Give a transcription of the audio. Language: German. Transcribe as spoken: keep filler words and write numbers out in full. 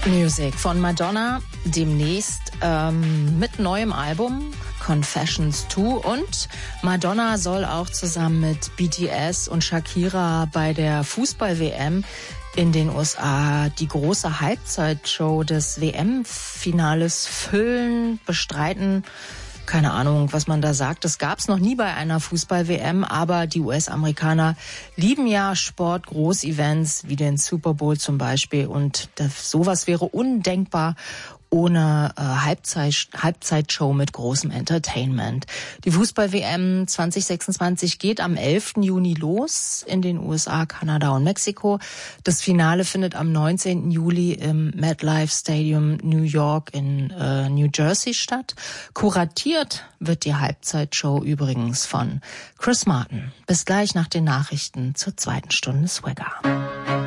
Music von Madonna, demnächst ähm, mit neuem Album Confessions zwei, und Madonna soll auch zusammen mit B T S und Shakira bei der Fußball-W M in den U S A die große Halbzeitshow des W M-Finales füllen, bestreiten. Keine Ahnung, was man da sagt. Das gab's noch nie bei einer Fußball-W M, aber die U S-Amerikaner lieben ja Sport, Großevents wie den Super Bowl zum Beispiel, und das, sowas wäre undenkbar ohne äh, Halbzeit, Halbzeitshow mit großem Entertainment. Die Fußball-W M zwanzig sechsundzwanzig geht am elften Juni los in den U S A, Kanada und Mexiko. Das Finale findet am neunzehnten Juli im MetLife Stadium New York in äh, New Jersey statt. Kuratiert wird die Halbzeitshow übrigens von Chris Martin. Bis gleich nach den Nachrichten zur zweiten Stunde Swagger.